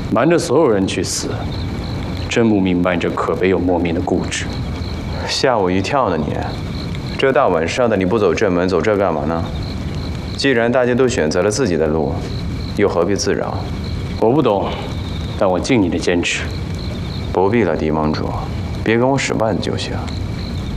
瞒着所有人去死，真不明白你这可悲又莫名的固执。 吓我一跳呢你！这大晚上的你不走正门，走这干嘛呢？既然大家都选择了自己的路，又何必自扰？ 我不懂，但我敬你的坚持。 不必了，狄盟主，别跟我使绊子就行。